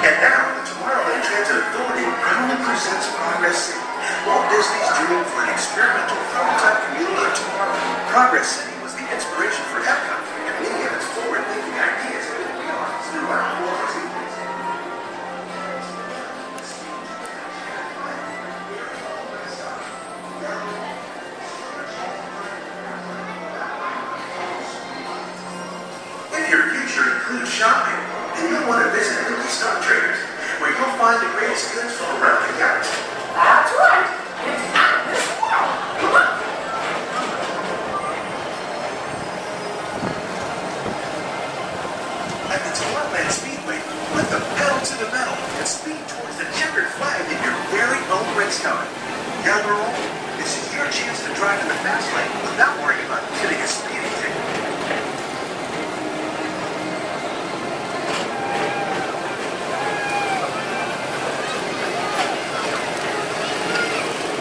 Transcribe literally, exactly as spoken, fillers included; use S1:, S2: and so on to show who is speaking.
S1: And now, the Tomorrowland Transit Authority proudly presents Progress City, Walt Disney's dream for an experimental prototype community of tomorrow. Progress City was the inspiration for Epcot, and many of its forward-thinking ideas have been realized throughout Walt Disney. If your future includes shopping, then you'll want to visit Mickey Stock Traders, where you'll find the greatest goods from around the galaxy.
S2: That's right. It's out of this world. Come on.
S1: At the Tomorrowland Speedway, put the pedal to the metal and speed towards the checkered flag in your very own race car. Young or old, this is your chance to drive in the fast lane